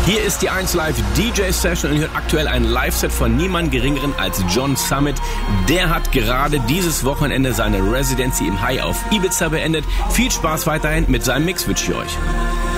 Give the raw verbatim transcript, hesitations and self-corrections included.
Hier ist die eins Live D J Session und ihr hört aktuell ein Live-Set von niemand geringeren als John Summit. Der hat gerade dieses Wochenende seine Residency im High auf Ibiza beendet. Viel Spaß weiterhin mit seinem Mix wünsche ich euch.